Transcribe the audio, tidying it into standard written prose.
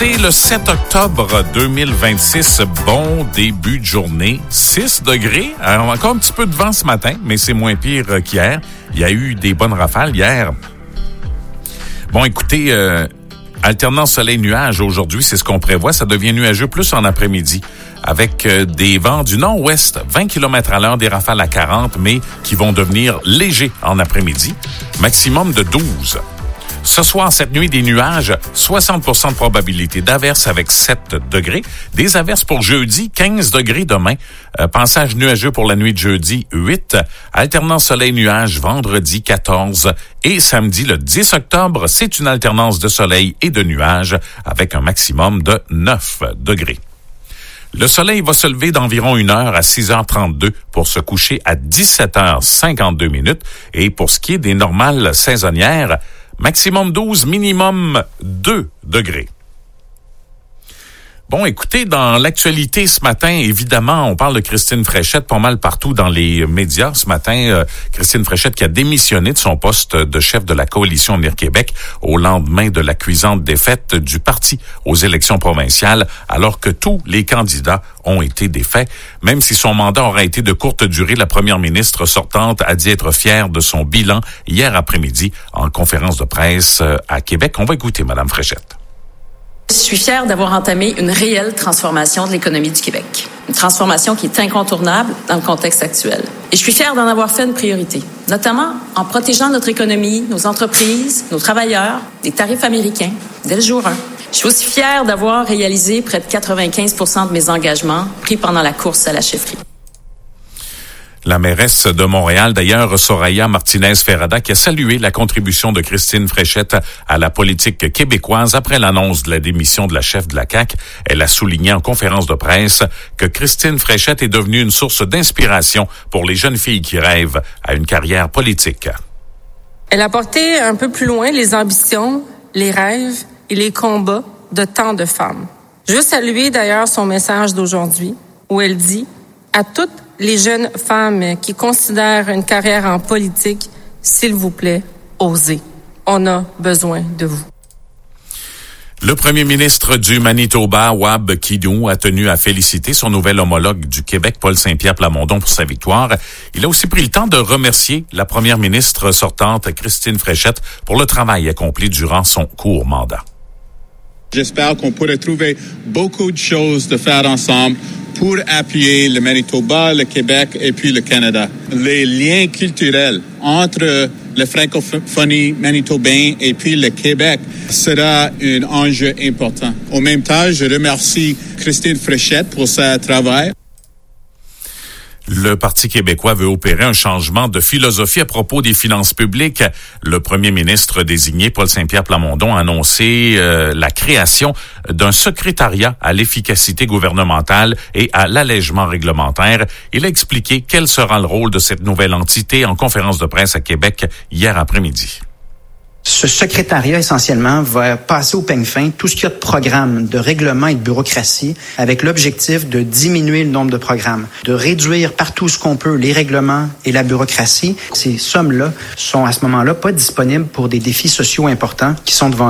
C'est le 7 octobre 2026, bon début de journée, 6 degrés, alors encore un petit peu de vent ce matin, mais c'est moins pire qu'hier. Il y a eu des bonnes rafales hier. Bon, écoutez, alternance soleil-nuage aujourd'hui, c'est ce qu'on prévoit, ça devient nuageux plus en après-midi, avec des vents du nord-ouest, 20 km à l'heure, des rafales à 40, mais qui vont devenir légers en après-midi, maximum de 12. Ce soir, cette nuit, des nuages, 60% de probabilité d'averses avec 7 degrés. Des averses pour jeudi, 15 degrés demain. Passage nuageux pour la nuit de jeudi, 8. Alternance soleil-nuage vendredi, 14. Et samedi, le 10 octobre, c'est une alternance de soleil et de nuages avec un maximum de 9 degrés. Le soleil va se lever d'environ 1 heure à 6h32 pour se coucher à 17h52. Et pour ce qui est des normales saisonnières, maximum 12, minimum 2 degrés. Bon, écoutez, dans l'actualité ce matin, évidemment, on parle de Christine Fréchette pas mal partout dans les médias. Ce matin, Christine Fréchette qui a démissionné de son poste de chef de la coalition Avenir Québec au lendemain de la cuisante défaite du parti aux élections provinciales, alors que tous les candidats ont été défaits. Même si son mandat aura été de courte durée, la première ministre sortante a dit être fière de son bilan hier après-midi en conférence de presse à Québec. On va écouter Mme Fréchette. Je suis fière d'avoir entamé une réelle transformation de l'économie du Québec. Une transformation qui est incontournable dans le contexte actuel. Et je suis fière d'en avoir fait une priorité, notamment en protégeant notre économie, nos entreprises, nos travailleurs, des tarifs américains, dès le jour 1. Je suis aussi fière d'avoir réalisé près de 95% de mes engagements pris pendant la course à la chefferie. La mairesse de Montréal, d'ailleurs, Soraya Martinez-Ferrada, qui a salué la contribution de Christine Fréchette à la politique québécoise après l'annonce de la démission de la chef de la CAQ. Elle a souligné en conférence de presse que Christine Fréchette est devenue une source d'inspiration pour les jeunes filles qui rêvent à une carrière politique. Elle a porté un peu plus loin les ambitions, les rêves et les combats de tant de femmes. Je veux saluer d'ailleurs son message d'aujourd'hui, où elle dit « À toutes les jeunes femmes qui considèrent une carrière en politique, s'il vous plaît, osez. On a besoin de vous. » Le premier ministre du Manitoba, Wab Kinew, a tenu à féliciter son nouvel homologue du Québec, Paul Saint-Pierre Plamondon, pour sa victoire. Il a aussi pris le temps de remercier la première ministre sortante, Christine Fréchette, pour le travail accompli durant son court mandat. J'espère qu'on pourrait trouver beaucoup de choses de faire ensemble pour appuyer le Manitoba, le Québec et puis le Canada. Les liens culturels entre la francophonie manitobaine et puis le Québec sera un enjeu important. En même temps, je remercie Christine Fréchette pour son travail. Le Parti québécois veut opérer un changement de philosophie à propos des finances publiques. Le premier ministre désigné, Paul Saint-Pierre Plamondon, a annoncé la création d'un secrétariat à l'efficacité gouvernementale et à l'allègement réglementaire. Il a expliqué quel sera le rôle de cette nouvelle entité en conférence de presse à Québec hier après-midi. Ce secrétariat, essentiellement, va passer au peigne fin tout ce qu'il y a de programmes, de règlements et de bureaucratie, avec l'objectif de diminuer le nombre de programmes, de réduire partout ce qu'on peut les règlements et la bureaucratie. Ces sommes-là sont à ce moment-là pas disponibles pour des défis sociaux importants qui sont devant